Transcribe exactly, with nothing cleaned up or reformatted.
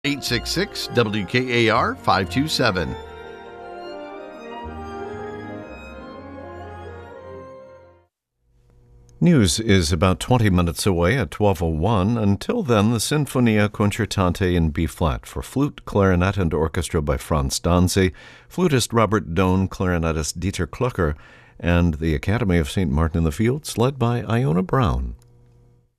eight six six W K A R five two seven. News is about twenty minutes away at twelve oh one. Until then, the Sinfonia Concertante in B-flat for flute, clarinet, and orchestra by Franz Danzi, flutist Robert Dohn, clarinetist Dieter Klucker, and the Academy of Saint Martin in the Fields led by Iona Brown.